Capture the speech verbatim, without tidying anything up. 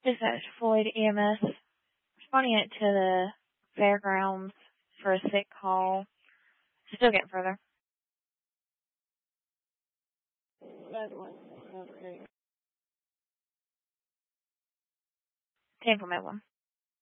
Dispatch Floyd E M S, responding it to the fairgrounds for a sick call. Still getting further. That one. Okay. ten for Midland.